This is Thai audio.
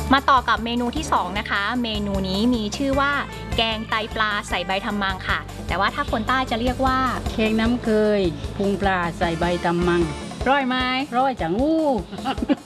มาต่อกับเมนูที่2นะคะเมนูนี้มีชื่อว่าแกงไตปลาใส่ใบทำมังค่ะแต่ว่าถ้าคนใต้จะเรียกว่าแกงน้ำเคยพุงปลาใส่ใบตำมังร้อยไหมร้อยจังงู